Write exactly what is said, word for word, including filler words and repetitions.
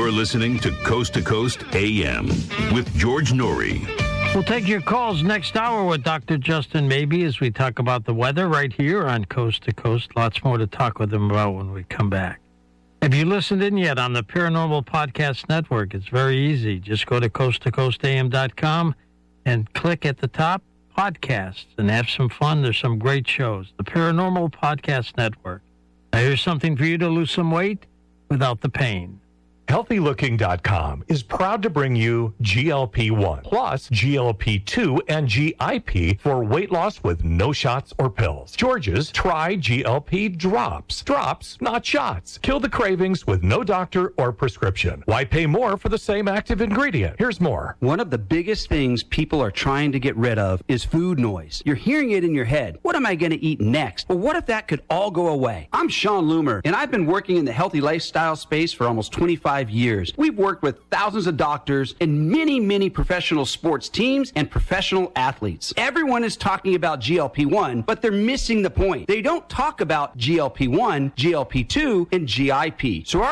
You're listening to Coast to Coast A M with George Norrie. We'll take your calls next hour with Doctor Justin Maybe as we talk about the weather right here on Coast to Coast. Lots more to talk with him about when we come back. Have you listened in yet on the Paranormal Podcast Network? It's very easy. Just go to coast to coast a m dot com and click at the top, podcasts, and have some fun. There's some great shows. The Paranormal Podcast Network. Now here's something for you to lose some weight without the pain. healthy looking dot com is proud to bring you G L P one plus G L P two and G I P for weight loss with no shots or pills. George's Try G L P Drops. Drops, not shots. Kill the cravings with no doctor or prescription. Why pay more for the same active ingredient? Here's more. One of the biggest things people are trying to get rid of is food noise. You're hearing it in your head. What am I going to eat next? Well, what if that could all go away? I'm Sean Loomer, and I've been working in the healthy lifestyle space for almost twenty-five years. We've worked with thousands of doctors and many, many professional sports teams and professional athletes. Everyone is talking about G L P one, but they're missing the point. They don't talk about G L P one, G L P two, and G I P. So our